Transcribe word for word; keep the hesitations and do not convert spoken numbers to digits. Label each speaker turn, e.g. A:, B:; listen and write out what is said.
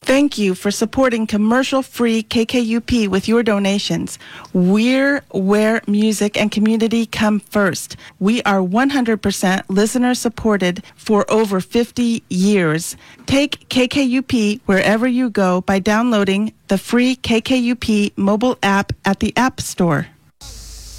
A: Thank you for supporting commercial-free K K U P with your donations. We're where music and community come first. We are one hundred percent listener-supported for over fifty years. Take K K U P wherever you go by downloading the free K K U P mobile app at the App Store.